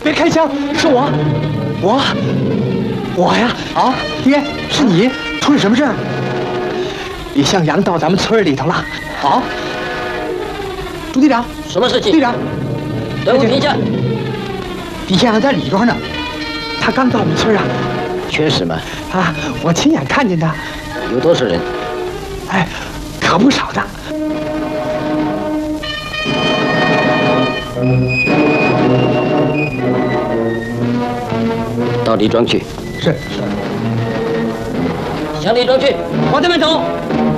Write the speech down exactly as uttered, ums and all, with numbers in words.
别开枪，是我，我，我呀！啊，爹，是你，出了什么事儿？李向阳到咱们村里头了。好，朱队长， 什么事情？ 队长， 队伍停下。 李向阳在里边呢，他刚到我们村啊。 缺什么？ 啊，我亲眼看见他。 有多少人？ 哎，可不少的。 到李庄去。 是。 向李庄去，往这边走。